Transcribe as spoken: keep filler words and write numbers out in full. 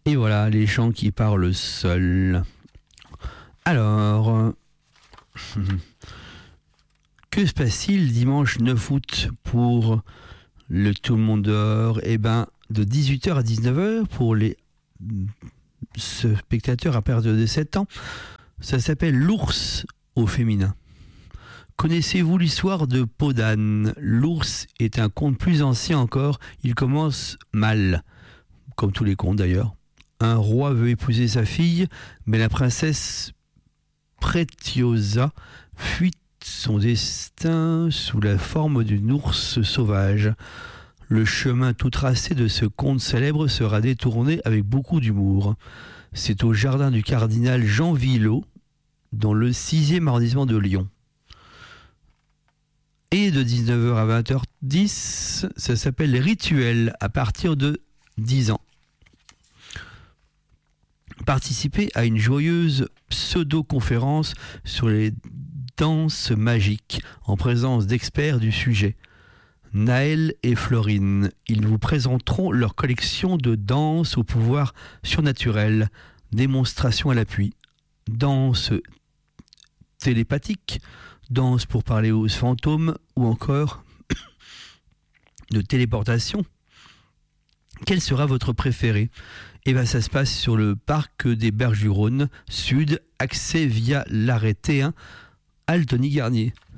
Et voilà, les chants qui parlent seuls. Alors, que se passe-t-il dimanche neuf août pour le Tout le monde dehors? Eh ben, de dix-huit heures à dix-neuf heures pour les spectateurs à partir de sept ans. Ça s'appelle l'ours au féminin. Connaissez-vous l'histoire de Peau d'âne? L'ours est un conte plus ancien encore. Il commence mal, comme tous les contes d'ailleurs. Un roi veut épouser sa fille, mais la princesse Prétiosa fuit son destin sous la forme d'une ours sauvage. Le chemin tout tracé de ce conte célèbre sera détourné avec beaucoup d'humour. C'est au jardin du cardinal Jean Villot, dans le sixième arrondissement de Lyon. Et de dix-neuf heures à vingt heures dix, ça s'appelle les rituels à partir de dix ans. Participez à une joyeuse pseudo-conférence sur les danses magiques en présence d'experts du sujet. Naël et Florine, ils vous présenteront leur collection de danses au pouvoir surnaturel, démonstration à l'appui, danse télépathique, danse pour parler aux fantômes ou encore de téléportation. Quel sera votre préféré? Eh bien, ça se passe sur le parc des Berges du Rhône Sud, accès via l'arrêt T un, Altony-Garnier.